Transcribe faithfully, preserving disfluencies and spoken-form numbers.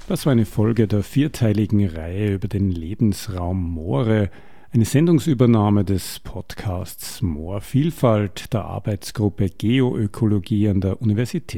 Das war eine Folge der vierteiligen Reihe über den Lebensraum Moore, eine Sendungsübernahme des Podcasts Moorvielfalt der Arbeitsgruppe Geoökologie an der Universität